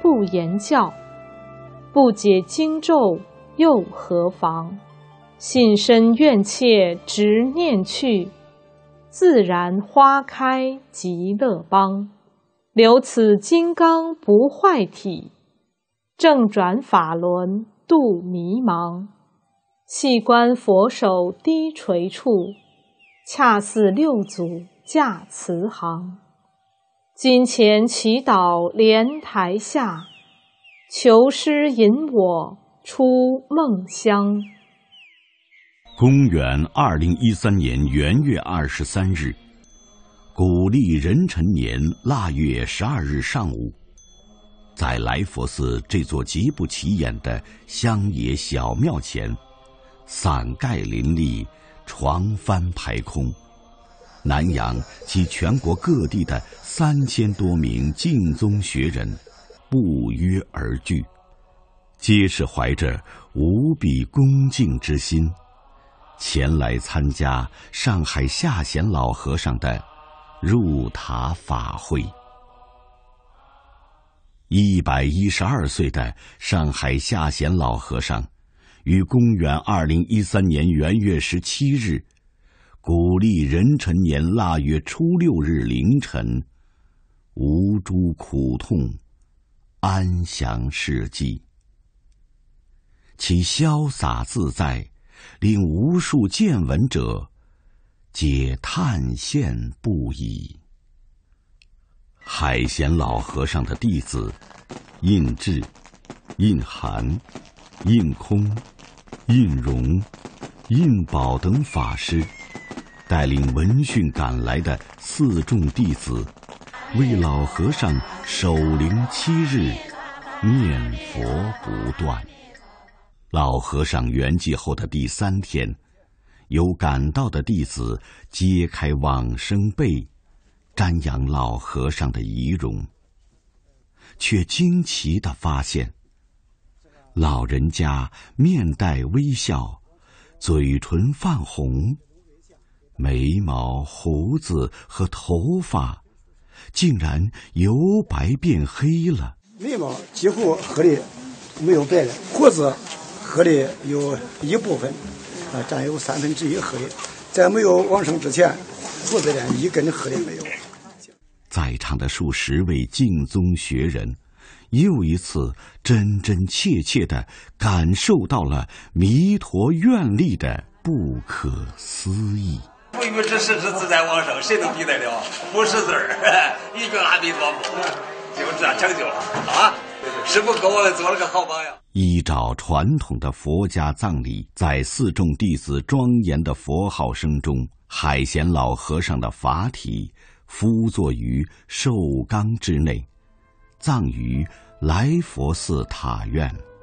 不言教，不解经咒又何妨？信深愿切直念去，自然花开极乐邦。留此金刚不坏体，正转法轮度迷茫。细观佛手低垂处，恰似六祖驾慈航。金钱祈祷莲台下，求师引我出梦乡。 公元2013年元月23日，古历壬辰年腊月12日上午，在来佛寺这座极不起眼的乡野小庙前，伞盖林立，床幡排空，南洋及全国各地的3000多名净宗学人不约而聚，皆是怀着无比恭敬之心，前来参加上海下贤老和尚的入塔法会。112岁的上海下贤老和尚，于公元2013年元月17日，古历壬辰年腊月初6日凌晨，无诸苦痛，安详逝迹。其潇洒自在，令无数见闻者皆叹羡不已。海贤老和尚的弟子印智、印涵、印空、印荣、印宝等法师，带领闻讯赶来的4众弟子，为老和尚守灵7日，念佛不断。老和尚圆寂后的第3天，有赶到的弟子揭开往生被，瞻仰老和尚的遗容，却惊奇地发现，老人家面带微笑，嘴唇泛红，眉毛、胡子和头发竟然由白变黑了。 眉毛几乎黑的没有白了，胡子黑的有一部分，占有1/3黑的。在没有往生之前，胡子连一根黑的没有。 在场的数十位净宗学人，又一次真真切切地感受到了弥陀愿力的不可思议。 不与之实之自在往生，谁能比得了？不识字儿，一句阿弥陀佛，就这样成就了啊！师父给我们做了个好榜样。 依照传统的佛家葬礼，在4众弟子庄严的佛号声中，海贤老和尚的法体敷坐于寿缸之内，葬于来佛寺塔院。